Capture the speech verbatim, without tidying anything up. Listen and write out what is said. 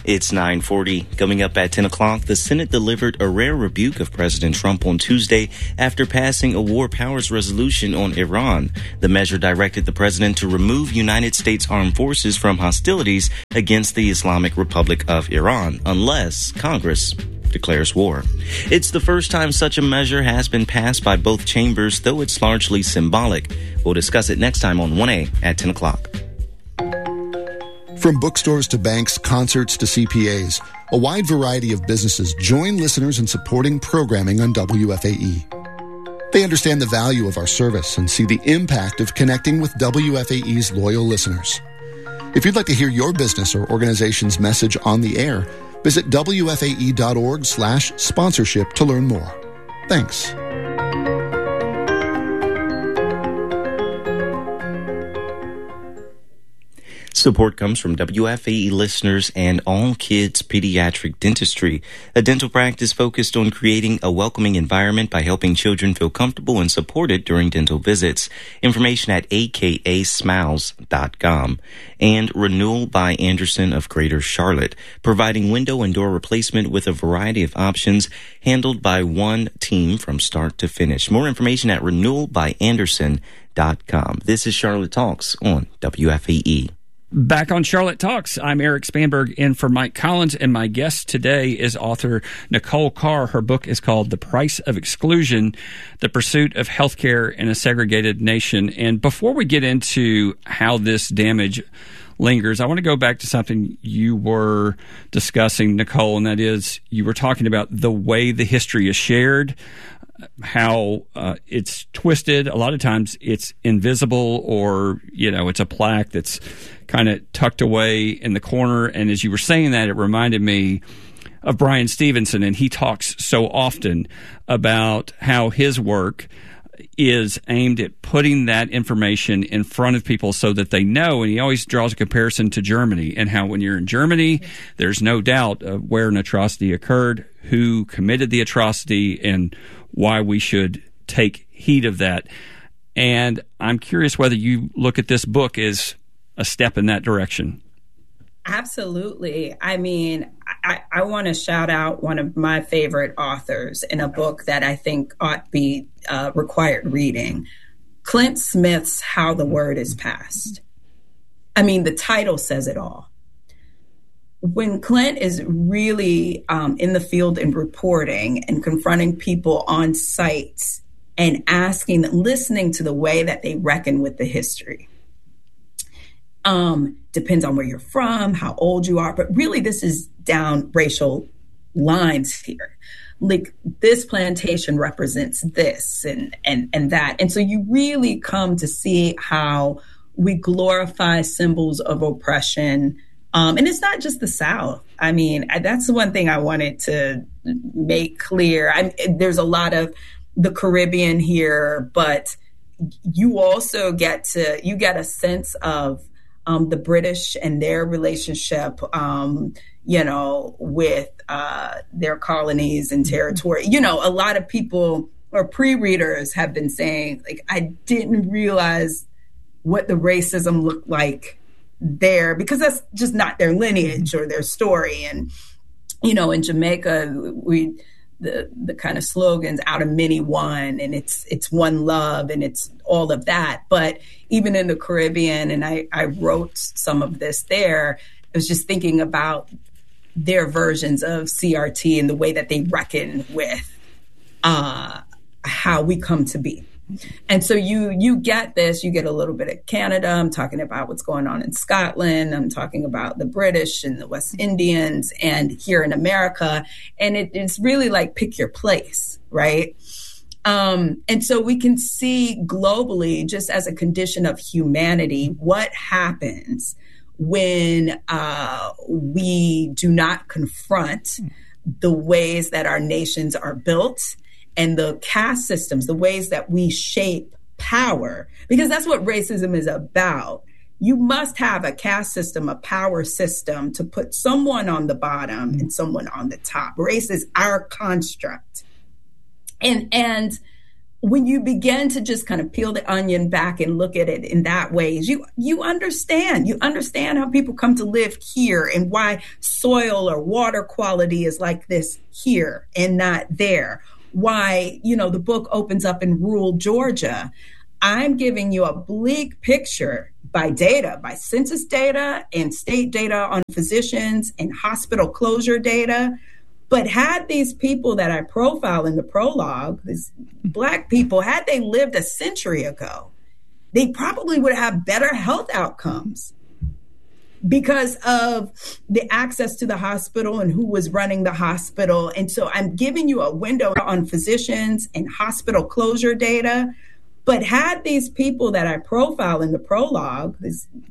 It's nine forty. Coming up at ten o'clock, the Senate delivered a rare rebuke of President Trump on Tuesday after passing a war powers resolution on Iran. The measure directed the president to remove United States armed forces from hostilities against the Islamic Republic of Iran, unless Congress declares war. It's the first time such a measure has been passed by both chambers, though it's largely symbolic. We'll discuss it next time on one A at ten o'clock. From bookstores to banks, concerts to C P As, a wide variety of businesses join listeners in supporting programming on W F A E. They understand the value of our service and see the impact of connecting with W F A E's loyal listeners. If you'd like to hear your business or organization's message on the air, visit W F A E dot org slash sponsorship to learn more. Thanks. Support comes from W F A E listeners and All Kids Pediatric Dentistry, a dental practice focused on creating a welcoming environment by helping children feel comfortable and supported during dental visits. Information at a k a smiles dot com. And Renewal by Andersen of Greater Charlotte, providing window and door replacement with a variety of options handled by one team from start to finish. More information at renewal by andersen dot com. This is Charlotte Talks on W F A E. Back on Charlotte Talks, I'm Eric Spanberg in for Mike Collins, and my guest today is author Nicole Carr. Her book is called The Price of Exclusion, The Pursuit of Healthcare in a Segregated Nation. And before we get into how this damage lingers, I want to go back to something you were discussing, Nicole, and that is you were talking about the way the history is shared, how uh, it's twisted. A lot of times it's invisible, or, you know, it's a plaque that's kind of tucked away in the corner. And as you were saying that, it reminded me of Brian Stevenson, and he talks so often about how his work is aimed at putting that information in front of people so that they know. And he always draws a comparison to Germany, and how when you're in Germany, there's no doubt of where an atrocity occurred, who committed the atrocity, and why we should take heed of that. And I'm curious whether you look at this book as a step in that direction. Absolutely. I mean, I, I want to shout out one of my favorite authors in a book that I think ought to be uh, required reading, Clint Smith's How the Word is Passed. I mean, the title says it all. When Clint is really um, in the field and reporting and confronting people on sites and asking, listening to the way that they reckon with the history. Um, depends on where you're from, how old you are, but really this is down racial lines here. Like, this plantation represents this and, and, and that. And so you really come to see how we glorify symbols of oppression. Um, and it's not just the South. I mean, that's the one thing I wanted to make clear. I, there's a lot of the Caribbean here, but you also get to, you get a sense of um, the British and their relationship, um, you know, with uh, their colonies and territory. You know, a lot of people or pre-readers have been saying, like, I didn't realize what the racism looked like there, because that's just not their lineage or their story. And, you know, in Jamaica, we, the the kind of slogans, out of many one, and it's it's one love, and it's all of that. But even in the Caribbean, and I, I wrote some of this there, I was just thinking about their versions of C R T and the way that they reckon with uh, how we come to be. And so you you get this, you get a little bit of Canada. I'm talking about what's going on in Scotland. I'm talking about the British and the West Indians and here in America. And it, it's really like pick your place, right? Um, and so we can see globally, just as a condition of humanity, what happens when uh, we do not confront the ways that our nations are built and the caste systems, the ways that we shape power, because that's what racism is about. You must have a caste system, a power system, to put someone on the bottom and someone on the top. Race is our construct. And and when you begin to just kind of peel the onion back and look at it in that way, you you understand. You understand how people come to live here and why soil or water quality is like this here and not there. Why, you know, the book opens up in rural Georgia. I'm giving you a bleak picture by data, by census data and state data on physicians and hospital closure data. But had these people that I profile in the prologue, these Black people, had they lived a century ago, they probably would have better health outcomes because of the access to the hospital and who was running the hospital. And so I'm giving you a window on physicians and hospital closure data. But had these people that I profile in the prologue, this